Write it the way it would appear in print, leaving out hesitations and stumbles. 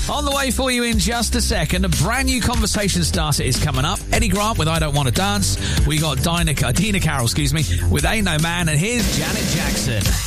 On the way for you in just a second, a brand new conversation starter is coming up. Eddie Grant with I Don't Want to Dance. We got Dina Carroll, with Ain't No Man, and here's Janet Jackson.